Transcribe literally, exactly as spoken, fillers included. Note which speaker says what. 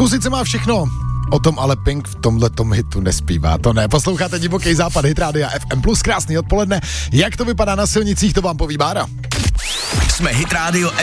Speaker 1: Zkusit se má všechno. O tom ale Pink v tomhletom hitu nespívá, to ne. Posloucháte Divoký západ, Hit Rádia F M plus, krásný odpoledne. Jak to vypadá na silnicích, to vám poví Bára.
Speaker 2: Jsme Hit Radio